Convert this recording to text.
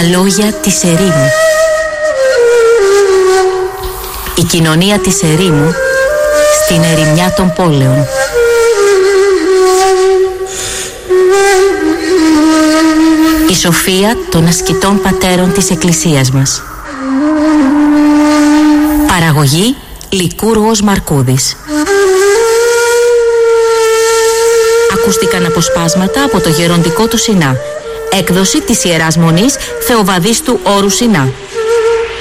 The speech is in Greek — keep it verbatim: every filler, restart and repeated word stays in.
Τα λόγια της ερήμου. Η κοινωνία της ερήμου στην ερημιά των πόλεων. Η σοφία των ασκητών πατέρων της Εκκλησίας μας. Παραγωγή Λικούργος Μαρκούδης. Ακούστηκαν αποσπάσματα από το γεροντικό του Σινά. Έκδοση της Ιεράς Μονής Θεοβαδίστου Όρου Σινά.